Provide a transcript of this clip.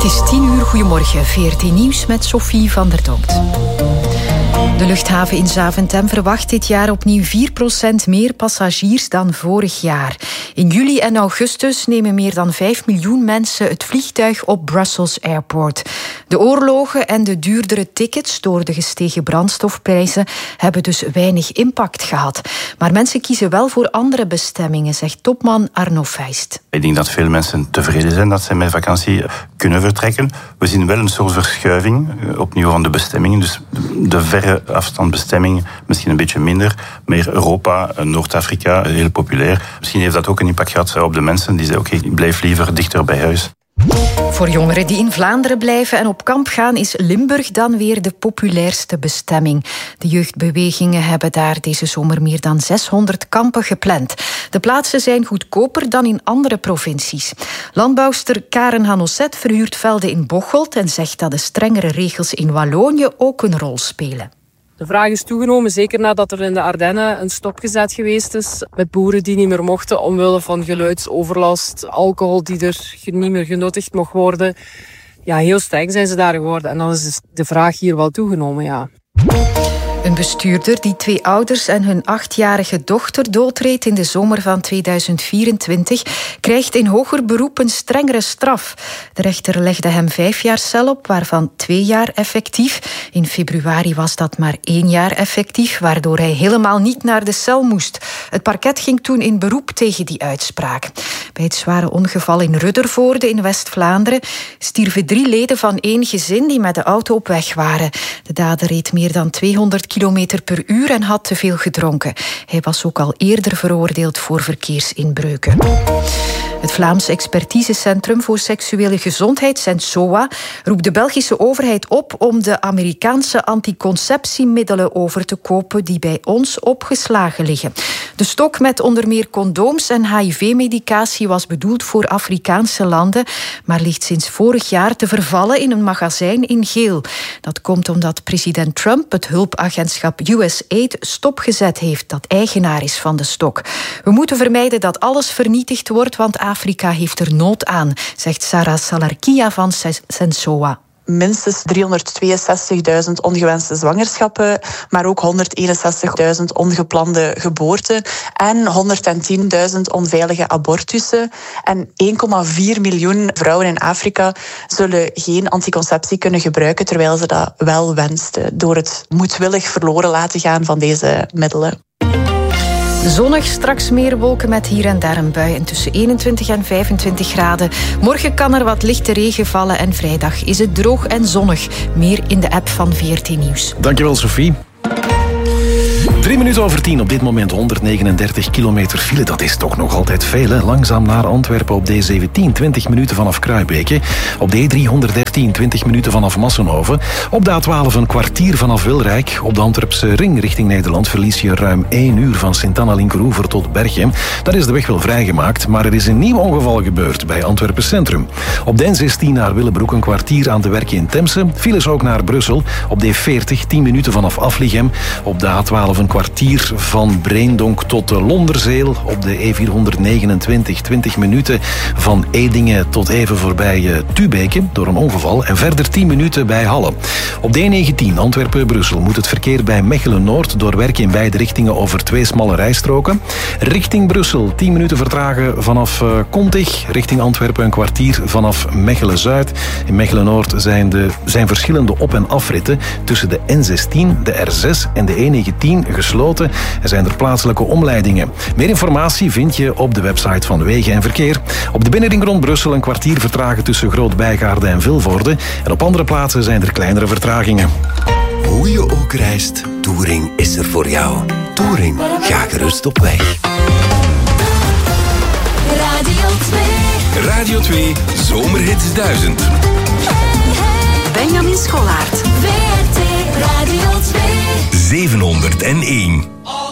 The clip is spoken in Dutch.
Het is 10:00, goedemorgen. VRT Nieuws met Sophie van der Donkt. De luchthaven in Zaventem verwacht dit jaar opnieuw 4% meer passagiers dan vorig jaar. In juli en augustus nemen meer dan 5 miljoen mensen het vliegtuig op Brussels Airport. De oorlogen en de duurdere tickets door de gestegen brandstofprijzen hebben dus weinig impact gehad. Maar mensen kiezen wel voor andere bestemmingen, zegt topman Arno Feist. Ik denk dat veel mensen tevreden zijn dat ze met vakantie kunnen vertrekken. We zien wel een soort verschuiving opnieuw van de bestemmingen. Dus de verre afstandbestemming misschien een beetje minder. Maar Europa, Noord-Afrika, heel populair. Misschien heeft dat ook een impact gehad op de mensen die zeggen, oké, ik blijf liever dichter bij huis. Voor jongeren die in Vlaanderen blijven en op kamp gaan is Limburg dan weer de populairste bestemming. De jeugdbewegingen hebben daar deze zomer meer dan 600 kampen gepland. De plaatsen zijn goedkoper dan in andere provincies. Landbouwster Karen Hanosset verhuurt velden in Bocholt en zegt dat de strengere regels in Wallonië ook een rol spelen. De vraag is toegenomen, zeker nadat er in de Ardennen een stopgezet geweest is. Met boeren die niet meer mochten omwille van geluidsoverlast, alcohol die er niet meer genuttigd mocht worden. Ja, heel streng zijn ze daar geworden. En dan is dus de vraag hier wel toegenomen, ja. Een bestuurder die 2 ouders en hun 8-jarige dochter doodreed in de zomer van 2024 krijgt in hoger beroep een strengere straf. De rechter legde hem 5 jaar cel op, waarvan 2 jaar effectief. In februari was dat maar 1 jaar effectief, waardoor hij helemaal niet naar de cel moest. Het parket ging toen in beroep tegen die uitspraak. Bij het zware ongeval in Ruddervoorde in West-Vlaanderen stierven 3 leden van 1 gezin die met de auto op weg waren. De dader reed meer dan 200 kilometer per uur en had te veel gedronken. Hij was ook al eerder veroordeeld voor verkeersinbreuken. Het Vlaams Expertisecentrum voor Seksuele Gezondheid, SENSOA, roept de Belgische overheid op om de Amerikaanse anticonceptiemiddelen over te kopen die bij ons opgeslagen liggen. De stok met onder meer condooms en HIV-medicatie was bedoeld voor Afrikaanse landen, maar ligt sinds vorig jaar te vervallen in een magazijn in Geel. Dat komt omdat president Trump het hulpagentschap USAID stopgezet heeft, dat eigenaar is van de stok. We moeten vermijden dat alles vernietigd wordt, want Afrika heeft er nood aan, zegt Sarah Salarkia van SENSOA. Minstens 362.000 ongewenste zwangerschappen, maar ook 161.000 ongeplande geboorten en 110.000 onveilige abortussen. En 1,4 miljoen vrouwen in Afrika zullen geen anticonceptie kunnen gebruiken, terwijl ze dat wel wensten, door het moedwillig verloren laten gaan van deze middelen. Zonnig, straks meer wolken met hier en daar een bui en tussen 21 en 25 graden. Morgen kan er wat lichte regen vallen en vrijdag is het droog en zonnig. Meer in de app van VRT Nieuws. Dankjewel, Sophie. 3 minuten over 10 op dit moment, 139 kilometer file. Dat is toch nog altijd veel, hè? Langzaam naar Antwerpen op D17, 20 minuten vanaf Kruibeke. Op de E313, 20 minuten vanaf Massenhoven. Op de A12 een kwartier vanaf Wilrijk. Op de Antwerpse ring richting Nederland verlies je ruim 1 uur van Sint-Anna-Linkeroever tot Berchem. Daar is de weg wel vrijgemaakt, maar er is een nieuw ongeval gebeurd bij Antwerpen Centrum. Op de N16 naar Willebroek een kwartier aan de werken in Temse. Files ook naar Brussel. Op de E40, 10 minuten vanaf Aflichem. Op de A12 een kwartier van Breendonk tot Londerzeel. Op de E429, 20 minuten van Edingen tot even voorbij Tubeke door een ongeval. En verder 10 minuten bij Halle. Op de E19 Antwerpen-Brussel moet het verkeer bij Mechelen-Noord door werk in beide richtingen over 2 smalle rijstroken. Richting Brussel 10 minuten vertragen vanaf Kontig. Richting Antwerpen een kwartier vanaf Mechelen-Zuid. In Mechelen-Noord zijn verschillende op- en afritten tussen de N16, de R6 en de E19 gesloten. Er zijn er plaatselijke omleidingen. Meer informatie vind je op de website van Wegen en Verkeer. Op de binnenring rond Brussel een kwartier vertragen tussen Groot-Bijgaarde en Vilvoorde. En op andere plaatsen zijn er kleinere vertragingen. Hoe je ook reist, Touring is er voor jou. Touring, ga gerust op weg. Radio 2 Zomerhits 1000. Benjamin Scholaert. VRT Radio 2 701.